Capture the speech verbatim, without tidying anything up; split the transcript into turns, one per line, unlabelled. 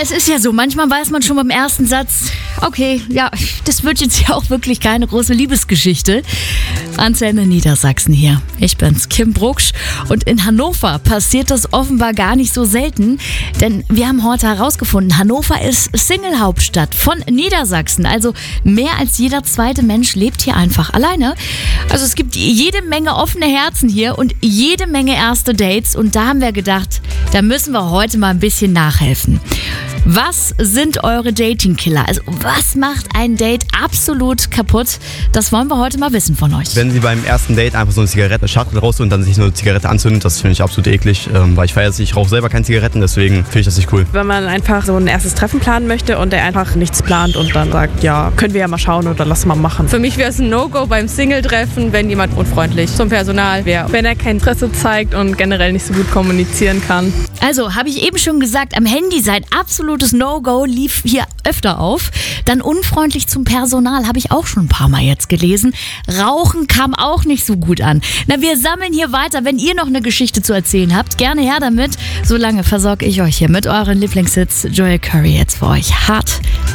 es ist ja so, manchmal weiß man schon beim ersten Satz, okay, ja, das wird jetzt ja auch wirklich keine große Liebesgeschichte. Antenne Niedersachsen hier. Ich bin's, Kim Brucksch. Und in Hannover passiert das offenbar gar nicht so selten, denn wir haben heute herausgefunden, Hannover ist Single-Hauptstadt von Niedersachsen. Also mehr als jeder zweite Mensch lebt hier einfach alleine. Also es gibt jede Menge offene Herzen hier und jede Menge erste Dates. Und da haben wir gedacht, da müssen wir heute mal ein bisschen nachhelfen. Was sind eure Dating-Killer? Also was macht ein Date absolut kaputt? Das wollen wir heute mal wissen von euch.
Wenn sie beim ersten Date einfach so eine Zigarettenschachtel rausholt und dann sich so eine Zigarette anzündet, das finde ich absolut eklig, ähm, weil ich feiere, ich rauche selber keine Zigaretten, deswegen finde ich das nicht cool.
Wenn man einfach so ein erstes Treffen planen möchte und der einfach nichts plant und dann sagt, ja, können wir ja mal schauen oder lass mal machen. Für mich wäre es ein No-Go beim Single-Treffen, wenn jemand unfreundlich zum Personal wäre. Wenn er kein Interesse zeigt und generell nicht so gut kommunizieren kann.
Also, habe ich eben schon gesagt, am Handy sein absolutes No-Go lief hier öfter auf. Dann unfreundlich zum Personal, habe ich auch schon ein paar Mal jetzt gelesen. Rauchen kam auch nicht so gut an. Na, wir sammeln hier weiter. Wenn ihr noch eine Geschichte zu erzählen habt, gerne her damit. Solange versorge ich euch hier mit euren Lieblingshits. Joel Curry jetzt für euch. Hart.